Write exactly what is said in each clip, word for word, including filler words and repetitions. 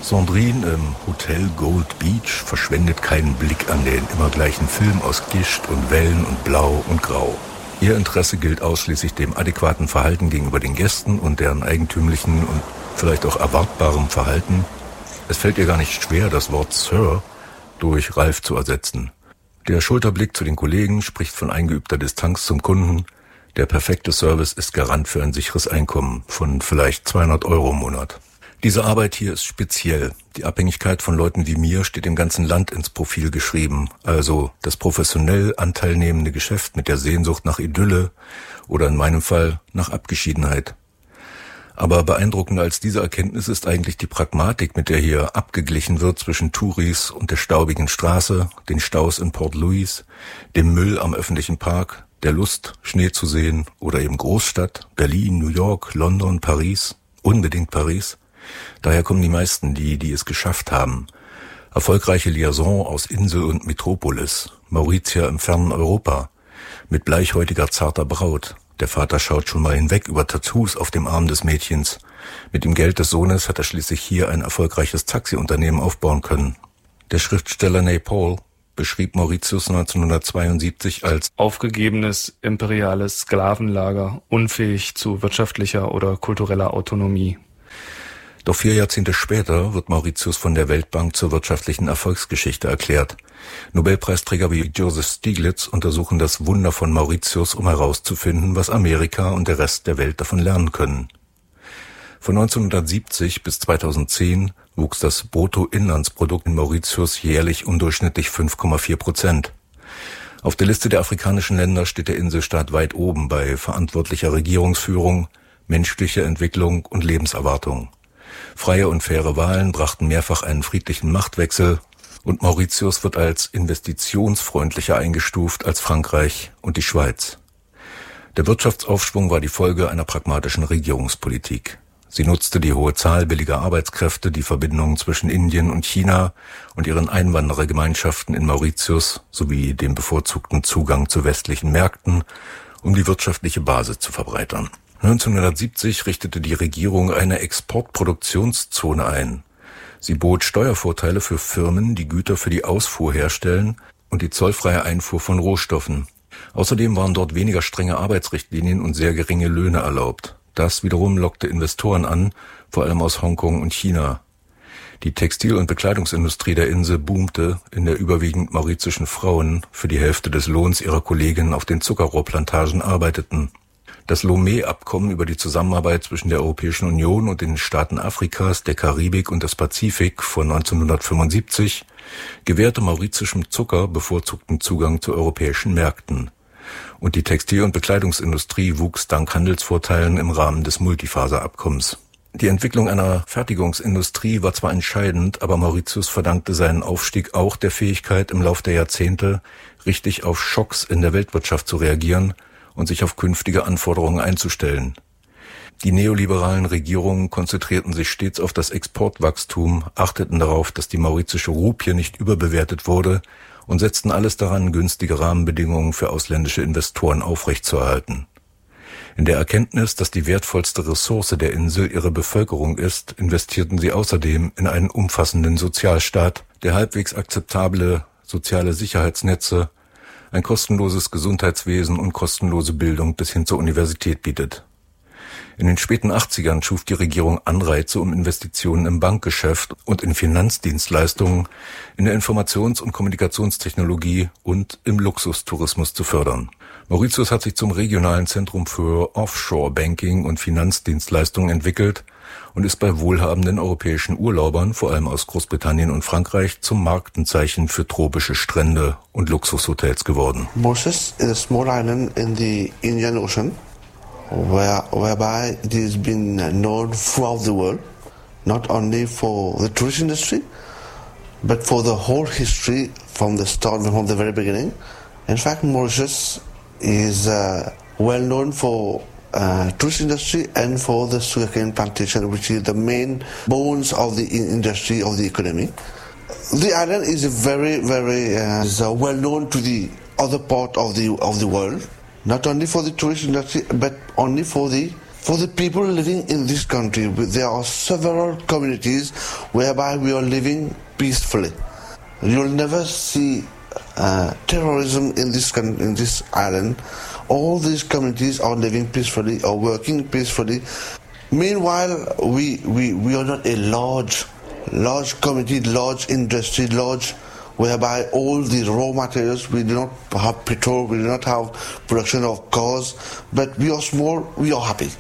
Sandrine im Hotel Gold Beach verschwendet keinen Blick an den immer gleichen Film aus Gischt und Wellen und Blau und Grau. Ihr Interesse gilt ausschließlich dem adäquaten Verhalten gegenüber den Gästen und deren eigentümlichen und vielleicht auch erwartbarem Verhalten. Es fällt ihr gar nicht schwer, das Wort Sir durch Ralf zu ersetzen. Der Schulterblick zu den Kollegen spricht von eingeübter Distanz zum Kunden. Der perfekte Service ist Garant für ein sicheres Einkommen von vielleicht zweihundert Euro im Monat. Diese Arbeit hier ist speziell. Die Abhängigkeit von Leuten wie mir steht im ganzen Land ins Profil geschrieben. Also das professionell anteilnehmende Geschäft mit der Sehnsucht nach Idylle oder in meinem Fall nach Abgeschiedenheit. Aber beeindruckender als diese Erkenntnis ist eigentlich die Pragmatik, mit der hier abgeglichen wird zwischen Touris und der staubigen Straße, den Staus in Port Louis, dem Müll am öffentlichen Park, der Lust, Schnee zu sehen oder eben Großstadt, Berlin, New York, London, Paris, unbedingt Paris. Daher kommen die meisten, die, die es geschafft haben. Erfolgreiche Liaison aus Insel und Metropolis, Mauritius im fernen Europa, mit bleichhäutiger zarter Braut. Der Vater schaut schon mal hinweg über Tattoos auf dem Arm des Mädchens. Mit dem Geld des Sohnes hat er schließlich hier ein erfolgreiches Taxiunternehmen aufbauen können. Der Schriftsteller Nay Paul beschrieb Mauritius neunzehnhundertzweiundsiebzig als aufgegebenes imperiales Sklavenlager, unfähig zu wirtschaftlicher oder kultureller Autonomie. Doch vier Jahrzehnte später wird Mauritius von der Weltbank zur wirtschaftlichen Erfolgsgeschichte erklärt. Nobelpreisträger wie Joseph Stiglitz untersuchen das Wunder von Mauritius, um herauszufinden, was Amerika und der Rest der Welt davon lernen können. Von neunzehnhundertsiebzig bis zweitausendzehn wuchs das Bruttoinlandsprodukt in Mauritius jährlich um durchschnittlich fünf Komma vier Prozent. Auf der Liste der afrikanischen Länder steht der Inselstaat weit oben bei verantwortlicher Regierungsführung, menschlicher Entwicklung und Lebenserwartung. Freie und faire Wahlen brachten mehrfach einen friedlichen Machtwechsel und Mauritius wird als investitionsfreundlicher eingestuft als Frankreich und die Schweiz. Der Wirtschaftsaufschwung war die Folge einer pragmatischen Regierungspolitik. Sie nutzte die hohe Zahl billiger Arbeitskräfte, die Verbindungen zwischen Indien und China und ihren Einwanderergemeinschaften in Mauritius sowie den bevorzugten Zugang zu westlichen Märkten, um die wirtschaftliche Basis zu verbreitern. neunzehnhundertsiebzig richtete die Regierung eine Exportproduktionszone ein. Sie bot Steuervorteile für Firmen, die Güter für die Ausfuhr herstellen und die zollfreie Einfuhr von Rohstoffen. Außerdem waren dort weniger strenge Arbeitsrichtlinien und sehr geringe Löhne erlaubt. Das wiederum lockte Investoren an, vor allem aus Hongkong und China. Die Textil- und Bekleidungsindustrie der Insel boomte, in der überwiegend mauritischen Frauen für die Hälfte des Lohns ihrer Kolleginnen auf den Zuckerrohrplantagen arbeiteten. Das Lomé-Abkommen über die Zusammenarbeit zwischen der Europäischen Union und den Staaten Afrikas, der Karibik und des Pazifik von neunzehnhundertfünfundsiebzig gewährte mauritischem Zucker bevorzugten Zugang zu europäischen Märkten. Und die Textil- und Bekleidungsindustrie wuchs dank Handelsvorteilen im Rahmen des Multifaserabkommens. Die Entwicklung einer Fertigungsindustrie war zwar entscheidend, aber Mauritius verdankte seinen Aufstieg auch der Fähigkeit, im Lauf der Jahrzehnte richtig auf Schocks in der Weltwirtschaft zu reagieren und sich auf künftige Anforderungen einzustellen. Die neoliberalen Regierungen konzentrierten sich stets auf das Exportwachstum, achteten darauf, dass die mauritische Rupie nicht überbewertet wurde und setzten alles daran, günstige Rahmenbedingungen für ausländische Investoren aufrechtzuerhalten. In der Erkenntnis, dass die wertvollste Ressource der Insel ihre Bevölkerung ist, investierten sie außerdem in einen umfassenden Sozialstaat, der halbwegs akzeptable soziale Sicherheitsnetze, ein kostenloses Gesundheitswesen und kostenlose Bildung bis hin zur Universität bietet. In den späten achtzigern schuf die Regierung Anreize, um Investitionen im Bankgeschäft und in Finanzdienstleistungen, in der Informations- und Kommunikationstechnologie und im Luxustourismus zu fördern. Mauritius hat sich zum regionalen Zentrum für Offshore-Banking und Finanzdienstleistungen entwickelt und ist bei wohlhabenden europäischen Urlaubern, vor allem aus Großbritannien und Frankreich, zum Markenzeichen für tropische Strände und Luxushotels geworden. Mauritius is a small island in the Indian Ocean, where, whereby it has been known throughout the world, not only for the tourist industry, but for the whole history from the start, from the very beginning. In fact, Mauritius is uh, well known for uh, tourist industry and for the sugarcane plantation, which is the main bones of the industry, of the economy. The island is very, very uh, is, uh, well known to the other part of the of the world, not only for the tourist industry, but only for the For the people living in this country, there are several communities whereby we are living peacefully. You'll never see uh, terrorism in this in this island. All these communities are living peacefully, are working peacefully. Meanwhile, we, we, we are not a large, large community, large industry, large, whereby all the raw materials, we do not have petrol, we do not have production of cars, but we are small, we are happy.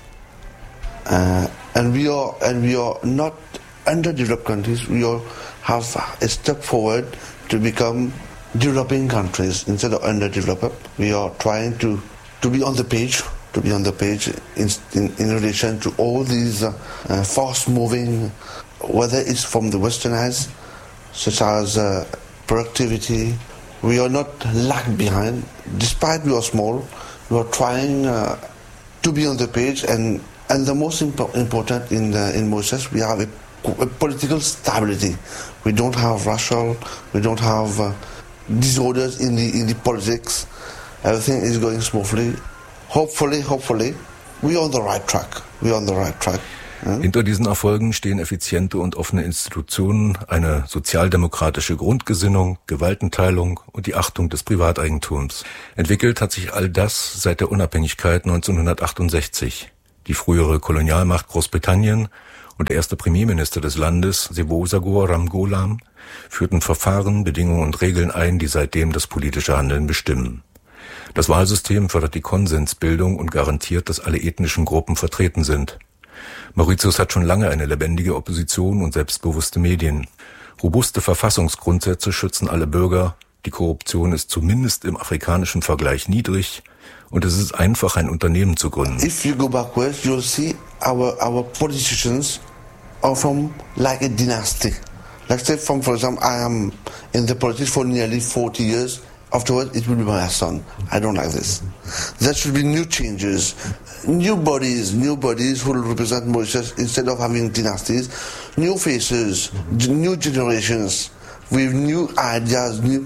Uh, and we are and we are not underdeveloped countries, we are have a step forward to become developing countries instead of underdeveloped. We are trying to, to be on the page, to be on the page in, in, in relation to all these uh, uh, fast-moving, whether it's from the Western eyes, such as uh, productivity. We are not lag behind. Despite we are small, we are trying uh, to be on the page, and, and the most impo- important in uh, in Mauritius, we have a, a political stability. We don't have racial, we don't have uh, disorders in the in the politics. Everything is going smoothly. Hopefully, hopefully, we are on the right track. We are on the right track. Hm? Hinter diesen Erfolgen stehen effiziente und offene Institutionen, eine sozialdemokratische Grundgesinnung, Gewaltenteilung und die Achtung des Privateigentums. Entwickelt hat sich all das seit der Unabhängigkeit neunzehnhundertachtundsechzig. Die frühere Kolonialmacht Großbritannien und der erste Premierminister des Landes, Sebowozagor Ramgoolam, führten Verfahren, Bedingungen und Regeln ein, die seitdem das politische Handeln bestimmen. Das Wahlsystem fördert die Konsensbildung und garantiert, dass alle ethnischen Gruppen vertreten sind. Mauritius hat schon lange eine lebendige Opposition und selbstbewusste Medien. Robuste Verfassungsgrundsätze schützen alle Bürger, die Korruption ist zumindest im afrikanischen Vergleich niedrig und es ist einfach, ein Unternehmen zu gründen. If you go backwards, you'll see our our politicians are from like a dynasty. Let's say, from for example, I am in the politics for nearly forty years. Afterwards, it will be my son. I don't like this. There should be new changes, new bodies, new bodies who will represent Mauritius instead of having dynasties, new faces, new generations with new ideas, new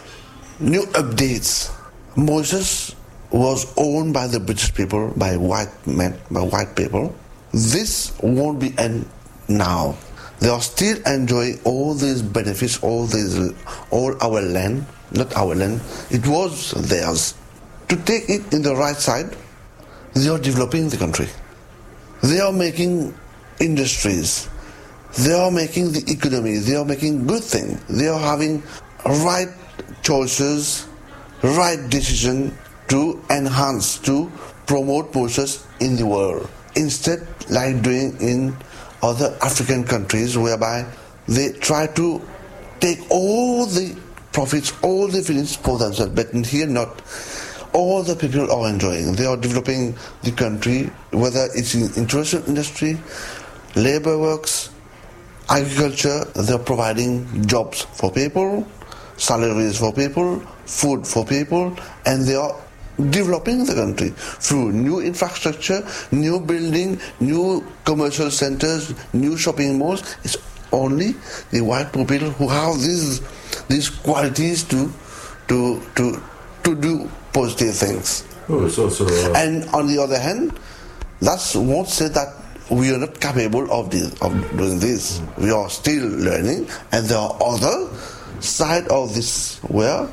new updates. Mauritius was owned by the British people, by white men, by white people. This won't be end now. They are still enjoying all these benefits, all these, all our land. Not our land, it was theirs. To take it in the right side, they are developing the country. They are making industries. They are making the economy. They are making good things. They are having right choices, right decision to enhance, to promote Mauritius in the world. Instead, like doing in other African countries, whereby they try to take all the profits, all the feelings for themselves, but here not. All the people are enjoying. They are developing the country, whether it's in international industry, labor works, agriculture. They are providing jobs for people, salaries for people, food for people, and they are developing the country through new infrastructure, new building, new commercial centers, new shopping malls. It's only the white people who have these these qualities to to to to do positive things. Oh, so, so, uh... And on the other hand, that won't say that we are not capable of this, of doing this. Mm. We are still learning, and there are other side of this where,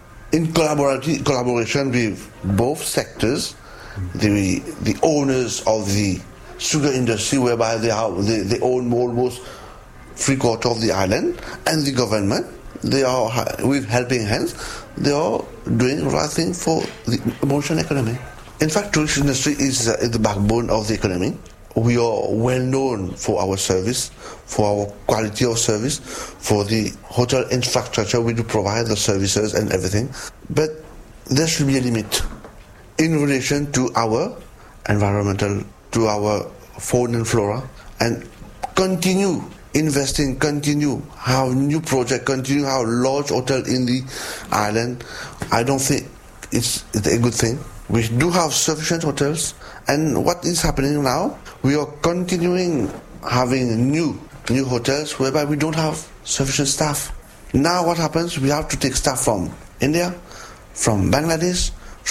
in collaboration collaboration with both sectors, mm. the the owners of the sugar industry, whereby they have they, they own almost three quarter of the island, and the government, they are with helping hands, they are doing the right thing for the Mauritian economy. In fact, tourist industry is uh, the backbone of the economy. We are well known for our service, for our quality of service, for the hotel infrastructure. We do provide the services and everything, but there should be a limit in relation to our environmental, to our fauna and flora, and continue investing, continue, have new project, continue, have large hotel in the island. I don't think it's, it's a good thing. We do have sufficient hotels, and what is happening now, we are continuing having new new hotels whereby we don't have sufficient staff. Now what happens, we have to take staff from India, from Bangladesh,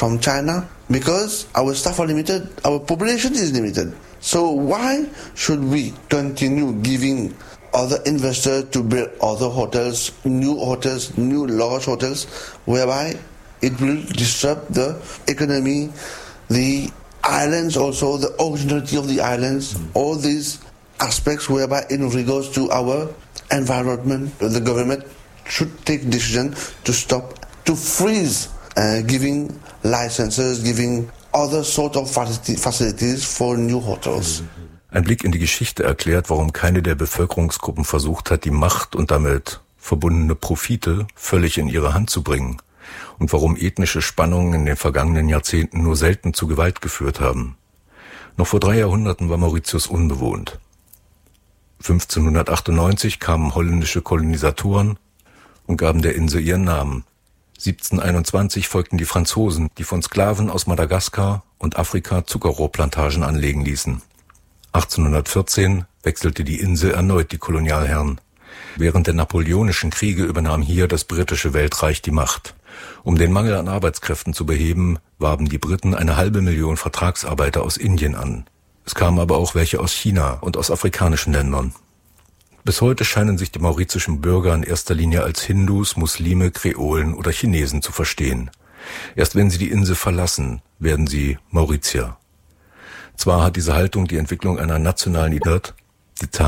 from China because our staff are limited, our population is limited. So why should we continue giving other investors to build other hotels, new hotels, new large hotels, whereby it will disrupt the economy, the islands also, the originality of the islands, all these aspects whereby in regards to our environment, the government should take decision to stop, to freeze uh, giving licenses, giving other sort of facilities for new hotels. Ein Blick in die Geschichte erklärt, warum keine der Bevölkerungsgruppen versucht hat, die Macht und damit verbundene Profite völlig in ihre Hand zu bringen und warum ethnische Spannungen in den vergangenen Jahrzehnten nur selten zu Gewalt geführt haben. Noch vor drei Jahrhunderten war Mauritius unbewohnt. fünfzehnhundertachtundneunzig kamen holländische Kolonisatoren und gaben der Insel ihren Namen. siebzehnhunderteinundzwanzig folgten die Franzosen, die von Sklaven aus Madagaskar und Afrika Zuckerrohrplantagen anlegen ließen. achtzehnhundertvierzehn wechselte die Insel erneut die Kolonialherren. Während der Napoleonischen Kriege übernahm hier das britische Weltreich die Macht. Um den Mangel an Arbeitskräften zu beheben, warben die Briten eine halbe Million Vertragsarbeiter aus Indien an. Es kamen aber auch welche aus China und aus afrikanischen Ländern. Bis heute scheinen sich die mauritischen Bürger in erster Linie als Hindus, Muslime, Kreolen oder Chinesen zu verstehen. Erst wenn sie die Insel verlassen, werden sie Mauritier. Zwar hat diese Haltung die Entwicklung einer nationalen Identität, die